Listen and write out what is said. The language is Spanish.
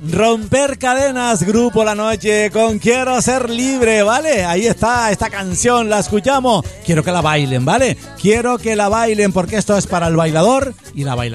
Romper cadenas, Grupo La Noche con Quiero Ser Libre, ¿vale? Ahí está esta canción, la escuchamos. Quiero que la bailen, ¿vale? Quiero que la bailen porque esto es para el bailador y la bailadora.